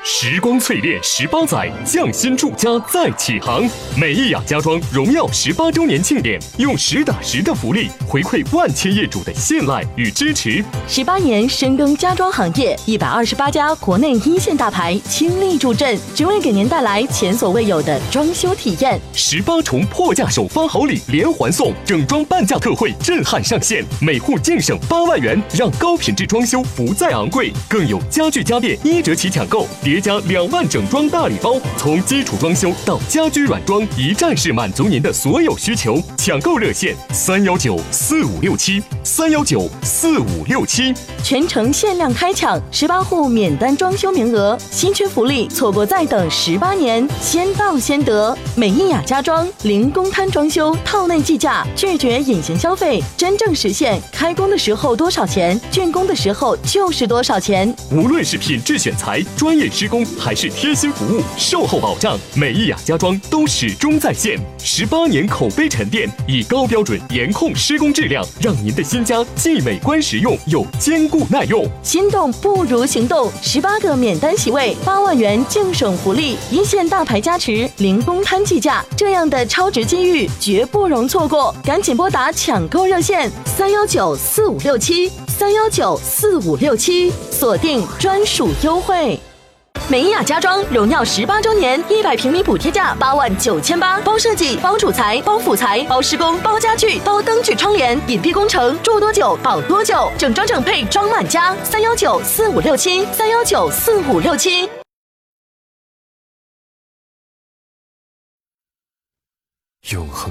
时光淬炼18载，匠心住家再起航。美意雅家装荣耀18周年庆典，用实打实的福利回馈万千业主的信赖与支持。 18年深耕家装行业，128家国内一线大牌倾力助阵，只为给您带来前所未有的装修体验。 18重破价首发好礼连环送，整装半价特惠震撼上线，每户净省8万元，让高品质装修不再昂贵。更有家具家电1折起抢购，叠加2万整装大礼包，从基础装修到家居软装，一站式满足您的所有需求。抢购热线3194567，3194567， 全程限量开抢18户免单装修名额，新缺福利，错过再等18年，先到先得。美意雅家装零公摊装修，套内计价，拒绝隐形消费，真正实现开工的时候多少钱，竣工的时候就是多少钱。 无论是品质选材、专业施工，还是贴心服务、售后保障，美意雅家装都始终在线。18年口碑沉淀，以高标准严控施工质量，让您的新家既美观实用又坚固耐用。 心动不如行动，18个免单席位，8万元净省福利，一线大牌加持，零公摊计价，这样的超值机遇绝不容错过，赶紧拨打抢购热线3194567，3194567，锁定专属优惠。美意雅家装荣耀18周年，100平米补贴价89800，包设计、包主材、包辅材、包施工、包家具、包灯具窗帘，隐蔽工程，住多久保多久，整装整配装满家，3194567，3194567。 永恒